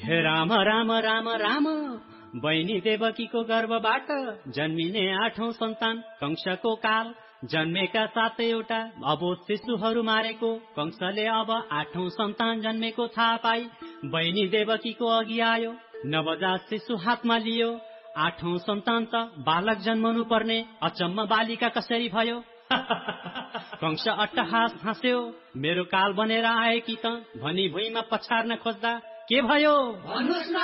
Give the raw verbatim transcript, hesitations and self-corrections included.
हे राम राम राम राम, बहिनी देवकीको गर्भबाट जन्मिने आठौं सन्तान कंसको काल। जन्मेका सातैवटा अबोध शिशुहरू मारेको कंसले अब आठौं सन्तान जन्मेको थाहा पाई बहिनी देवकीको अघि आयो। नवजात शिशु हातमा लियो, आठौं सन्तान त बालक जन्मनु पर्ने, अचम्म बालिका कसरी भयो? कंस अट्टहास हाँस्यो, मेरो काल बनेर आएकी त भनी भुइँमा पछार्न खोज्दा के भयो? भन्नुस् न